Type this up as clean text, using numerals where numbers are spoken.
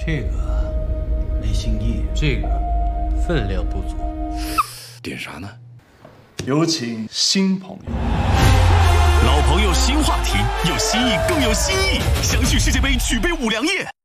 这个没新意，这个分量不足。 点啥呢？ 有请新朋友。 老朋友新话题，有新意更有新意。相续世界杯举杯五粮液。